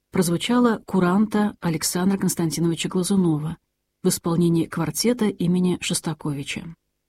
прозвучала куранта Александра Константиновича Глазунова в исполнении квартета имени Шостаковича.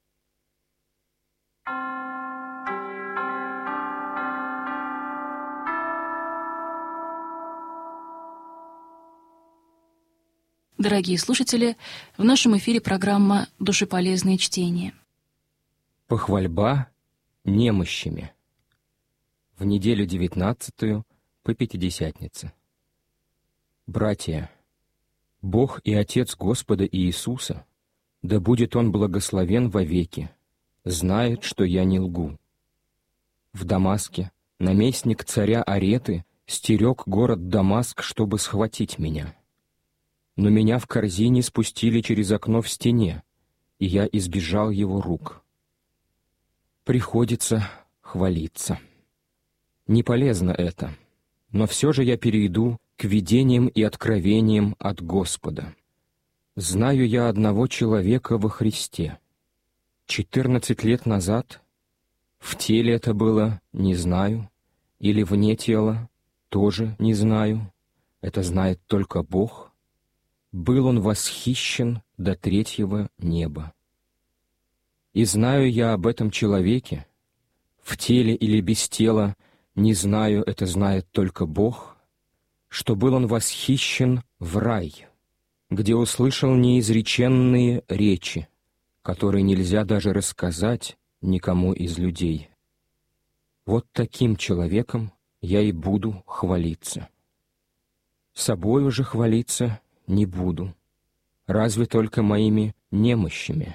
Дорогие слушатели, в нашем эфире программа «Душеполезные чтения». Похвальба немощами. В неделю 19 по Пятидесятнице. Братья, Бог и Отец Господа Иисуса, да будет Он благословен вовеки, знает, что я не лгу. В Дамаске наместник царя Ареты стерег город Дамаск, чтобы схватить меня. Но меня в корзине спустили через окно в стене, и я избежал его рук. Приходится хвалиться. Не полезно это, но все же я перейду к видениям и откровениям от Господа. Знаю я одного человека во Христе. 14 лет назад, в теле это было, не знаю, или вне тела, тоже не знаю, это знает только Бог, был он восхищен до 3-го неба. И знаю я об этом человеке, в теле или без тела, не знаю, это знает только Бог, что был он восхищен в рай, где услышал неизреченные речи, которые нельзя даже рассказать никому из людей. Вот таким человеком я и буду хвалиться. Собою же хвалиться не буду, разве только моими немощами.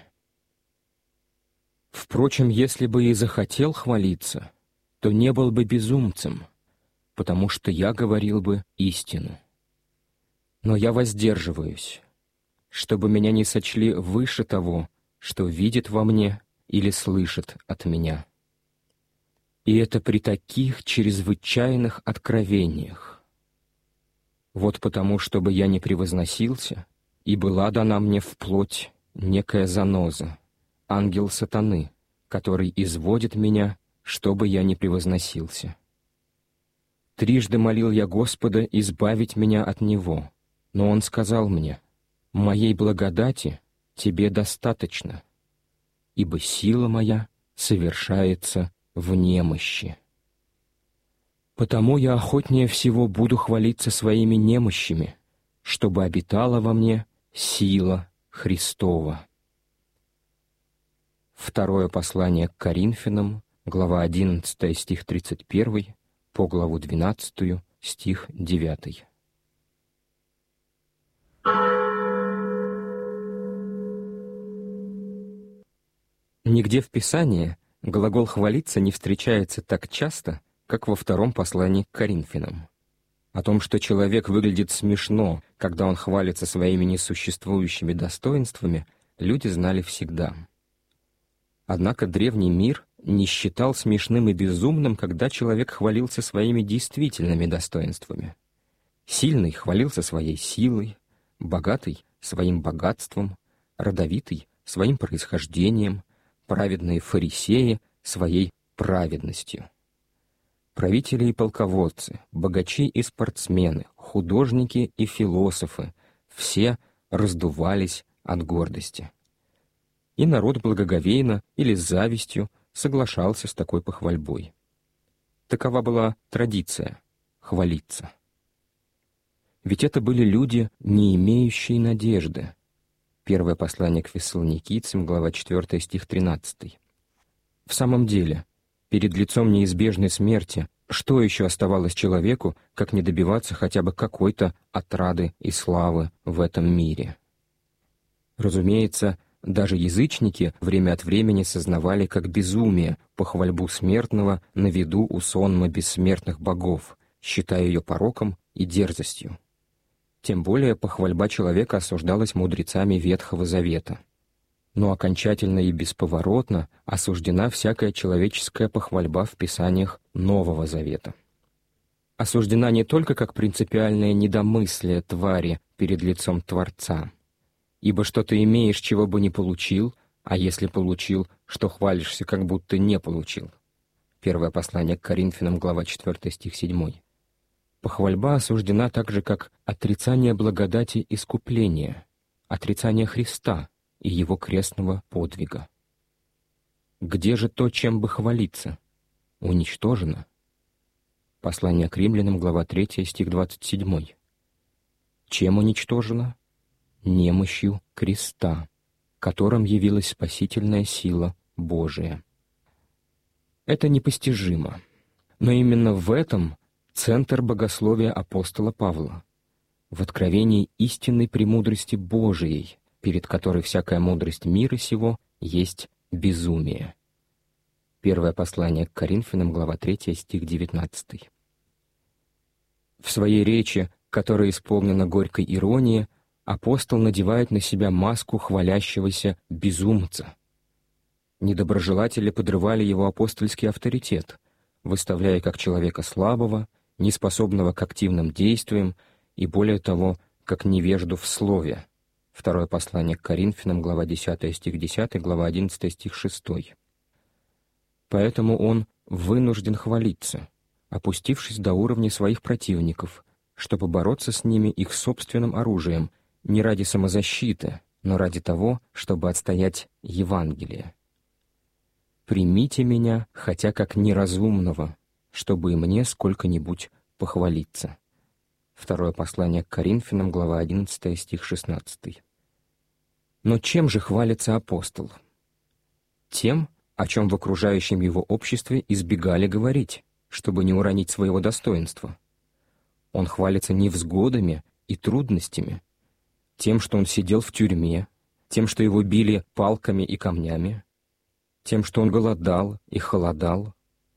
Впрочем, если бы и захотел хвалиться, то не был бы безумцем, потому что я говорил бы истину. Но я воздерживаюсь, чтобы меня не сочли выше того, что видит во мне или слышит от меня. И это при таких чрезвычайных откровениях. Вот потому, чтобы я не превозносился, и была дана мне вплоть некая заноза, ангел сатаны, который изводит меня, чтобы я не превозносился. Трижды молил я Господа избавить меня от него, но Он сказал мне: «Моей благодати тебе достаточно, ибо сила моя совершается в немощи». Потому я охотнее всего буду хвалиться своими немощами, чтобы обитала во мне сила Христова. Второе послание к Коринфянам, глава 11, стих 31, по главу 12, стих 9. Нигде в Писании глагол «хвалиться» не встречается так часто, как во втором послании к Коринфянам. О том, что человек выглядит смешно, когда он хвалится своими несуществующими достоинствами, люди знали всегда. Однако древний мир не считал смешным и безумным, когда человек хвалился своими действительными достоинствами. Сильный хвалился своей силой, богатый — своим богатством, родовитый — своим происхождением, праведные фарисеи — своей праведностью. Правители и полководцы, богачи и спортсмены, художники и философы — все раздувались от гордости. И народ благоговейно или с завистью соглашался с такой похвальбой. Такова была традиция — хвалиться. Ведь это были люди, не имеющие надежды. Первое послание к Фессалоникийцам, глава 4, стих 13. В самом деле, перед лицом неизбежной смерти, что еще оставалось человеку, как не добиваться хотя бы какой-то отрады и славы в этом мире? Разумеется, даже язычники время от времени сознавали как безумие похвальбу смертного на виду у сонма бессмертных богов, считая ее пороком и дерзостью. Тем более похвальба человека осуждалась мудрецами Ветхого Завета. Но окончательно и бесповоротно осуждена всякая человеческая похвальба в Писаниях Нового Завета. Осуждена не только как принципиальное недомыслие твари перед лицом Творца, ибо что ты имеешь, чего бы не получил, а если получил, что хвалишься, как будто не получил. Первое послание к Коринфянам, глава 4, стих 7. Похвальба осуждена так же, как отрицание благодати искупления, отрицание Христа и Его крестного подвига. Где же то, чем бы хвалиться? Уничтожено. Послание к римлянам, глава 3, стих 27. Чем уничтожено? Немощью креста, которым явилась спасительная сила Божия. Это непостижимо, но именно в этом центр богословия апостола Павла, в откровении истинной премудрости Божией, перед которой всякая мудрость мира сего есть безумие. Первое послание к Коринфянам, глава 3, стих 19. В своей речи, которая исполнена горькой иронией, апостол надевает на себя маску хвалящегося безумца. Недоброжелатели подрывали его апостольский авторитет, выставляя как человека слабого, неспособного к активным действиям и, более того, как невежду в слове. Второе послание к Коринфянам, глава 10, стих 10, глава 11, стих 6. Поэтому он вынужден хвалиться, опустившись до уровня своих противников, чтобы бороться с ними их собственным оружием, не ради самозащиты, но ради того, чтобы отстоять Евангелие. «Примите меня, хотя как неразумного, чтобы и мне сколько-нибудь похвалиться». Второе послание к Коринфянам, глава 11, стих 16. Но чем же хвалится апостол? Тем, о чем в окружающем его обществе избегали говорить, чтобы не уронить своего достоинства. Он хвалится невзгодами и трудностями, тем, что он сидел в тюрьме, тем, что его били палками и камнями, тем, что он голодал и холодал.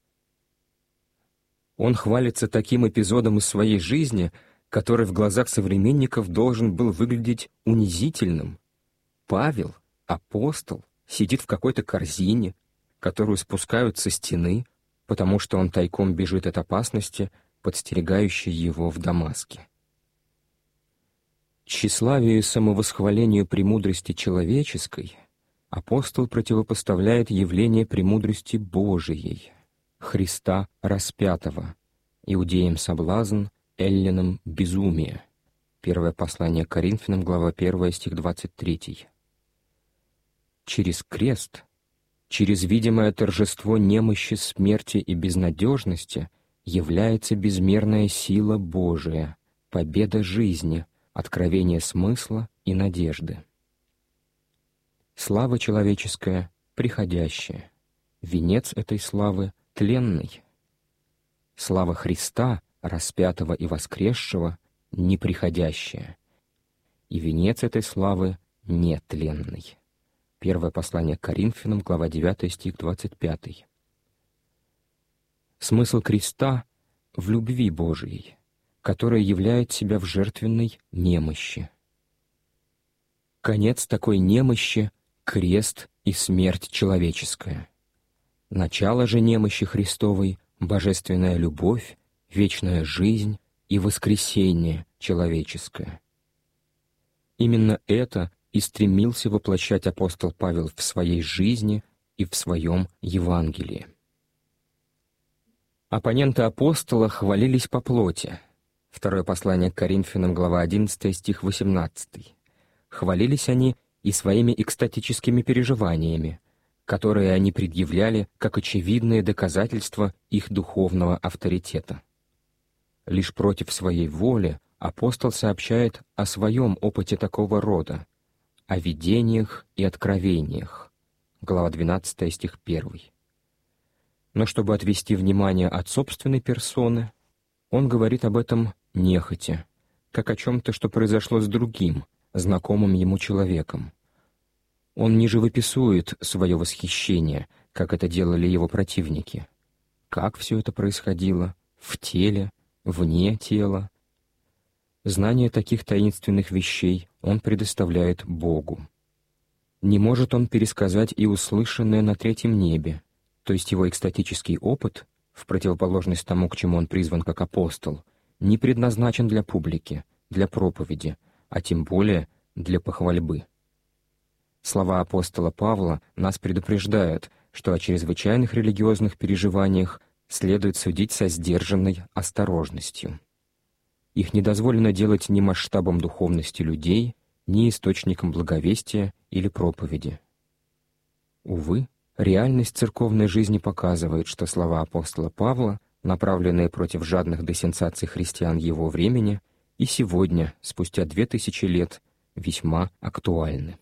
Он хвалится таким эпизодом из своей жизни, который в глазах современников должен был выглядеть унизительным. Павел, апостол, сидит в какой-то корзине, которую спускают со стены, потому что он тайком бежит от опасности, подстерегающей его в Дамаске. Тщеславию и самовосхвалению премудрости человеческой апостол противопоставляет явление премудрости Божией, Христа распятого, иудеям соблазн, эллинам безумие. Первое послание к Коринфянам, глава 1, стих 23. Через крест, через видимое торжество немощи, смерти и безнадежности является безмерная сила Божия, победа жизни, откровение смысла и надежды. Слава человеческая приходящая, венец этой славы тленный. Слава Христа, распятого и воскресшего, неприходящая, и венец этой славы нетленный. Первое послание к Коринфянам, глава 9, стих 25. Смысл креста в любви Божией, которая являет себя в жертвенной немощи. Конец такой немощи — крест и смерть человеческая. Начало же немощи Христовой — божественная любовь, вечная жизнь и воскресение человеческое. Именно это и стремился воплощать апостол Павел в своей жизни и в своем Евангелии. Оппоненты апостола хвалились по плоти. Второе послание к Коринфянам, глава 11, стих 18. Хвалились они и своими экстатическими переживаниями, которые они предъявляли как очевидные доказательства их духовного авторитета. Лишь против своей воли апостол сообщает о своем опыте такого рода, о видениях и откровениях. Глава 12, стих 1. Но чтобы отвести внимание от собственной персоны, он говорит об этом нехотя, как о чем-то, что произошло с другим, знакомым ему человеком. Он не живописует свое восхищение, как это делали его противники. Как все это происходило? В теле? Вне тела? Знание таких таинственных вещей он предоставляет Богу. Не может он пересказать и услышанное на третьем небе, то есть его экстатический опыт, в противоположность тому, к чему он призван как апостол, не предназначен для публики, для проповеди, а тем более для похвальбы. Слова апостола Павла нас предупреждают, что о чрезвычайных религиозных переживаниях следует судить со сдержанной осторожностью. Их не дозволено делать ни масштабом духовности людей, ни источником благовестия или проповеди. Увы, реальность церковной жизни показывает, что слова апостола Павла, направленные против жадных до сенсаций христиан его времени, и сегодня, спустя 2000 лет, весьма актуальны.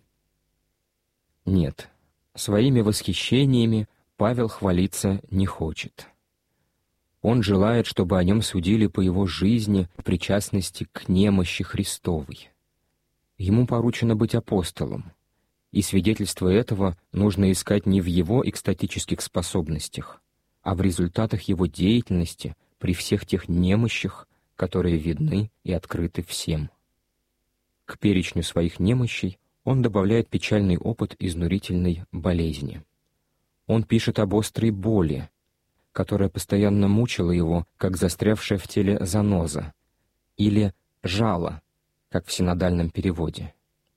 Нет, своими восхищениями Павел хвалиться не хочет. Он желает, чтобы о нем судили по его жизни в причастности к немощи Христовой. Ему поручено быть апостолом, и свидетельство этого нужно искать не в его экстатических способностях, а в результатах его деятельности при всех тех немощах, которые видны и открыты всем. К перечню своих немощей он добавляет печальный опыт изнурительной болезни. Он пишет об острой боли, которая постоянно мучила его, как застрявшая в теле заноза, или жало, как в синодальном переводе.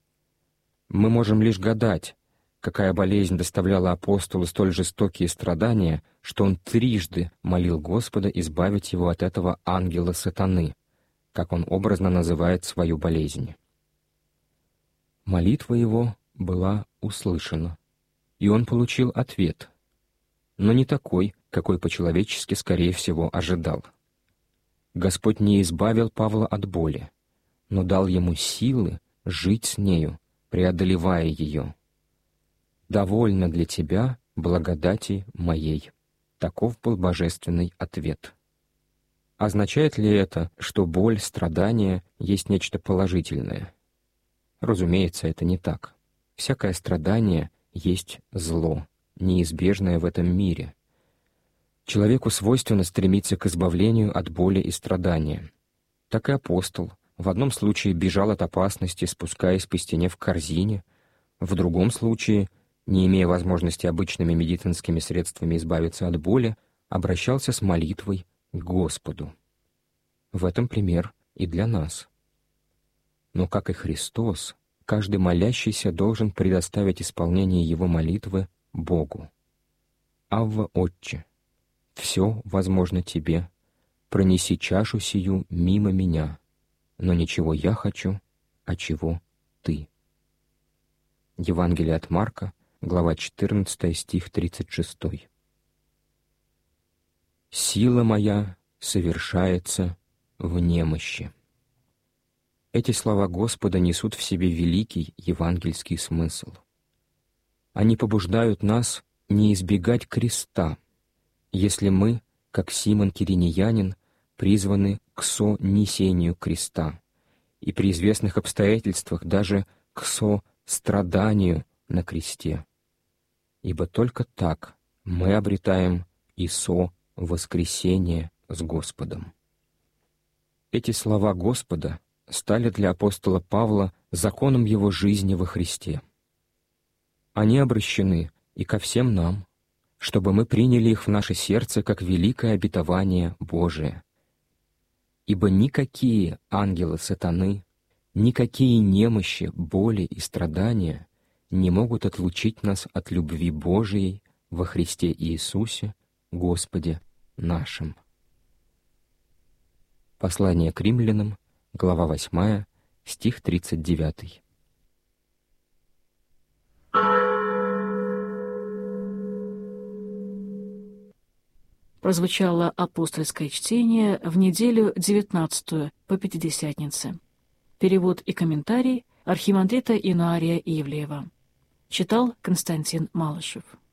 Мы можем лишь гадать, какая болезнь доставляла апостолу столь жестокие страдания, что он трижды молил Господа избавить его от этого ангела сатаны, как он образно называет свою болезнь. Молитва его была услышана, и он получил ответ, но не такой, какой по-человечески, скорее всего, ожидал. Господь не избавил Павла от боли, но дал ему силы жить с нею, преодолевая ее. «Довольно для тебя благодати моей». Таков был божественный ответ. Означает ли это, что боль, страдания есть нечто положительное? Разумеется, это не так. Всякое страдание есть зло, неизбежное в этом мире. Человеку свойственно стремиться к избавлению от боли и страдания. Так и апостол в одном случае бежал от опасности, спускаясь по стене в корзине, в другом случае, не имея возможности обычными медицинскими средствами избавиться от боли, обращался с молитвой к Господу. В этом пример и для нас. Но, как и Христос, каждый молящийся должен предоставить исполнение его молитвы Богу. «Авва, Отче, все возможно Тебе, пронеси чашу сию мимо меня, но ничего я хочу, а чего Ты». Евангелие от Марка, глава 14, стих 36. «Сила моя совершается в немощи». Эти слова Господа несут в себе великий евангельский смысл. Они побуждают нас не избегать креста, если мы, как Симон Киринеянин, призваны к сонесению креста и при известных обстоятельствах даже к состраданию на кресте. Ибо только так мы обретаем и воскресение с Господом. Эти слова Господа стали для апостола Павла законом его жизни во Христе. Они обращены и ко всем нам, чтобы мы приняли их в наше сердце как великое обетование Божие. Ибо никакие ангелы сатаны, никакие немощи, боли и страдания не могут отлучить нас от любви Божией во Христе Иисусе, Господе нашим. Послание к римлянам, глава 8, стих 39. Прозвучало апостольское чтение в неделю 19 по Пятидесятнице. Перевод и комментарий архимандрита Инуария Ивлеева. Читал Константин Малышев.